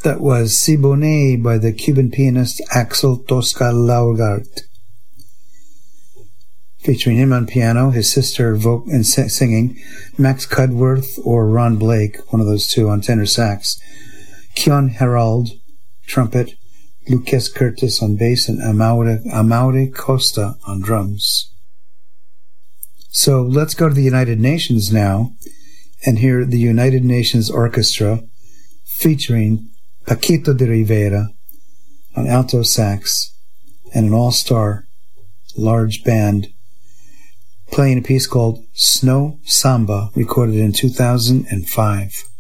That was Si Bone by the Cuban pianist Axel Tosca Laurgart. Featuring him on piano, his sister and singing, Max Cudworth or Ron Blake, one of those two, on tenor sax, Keon Herald, trumpet, Lucas Curtis on bass, and Amaury Costa on drums. So let's go to the United Nations now and hear the United Nations Orchestra featuring Paquito de Rivera on alto sax and an all-star large band playing a piece called Snow Samba, recorded in 2005.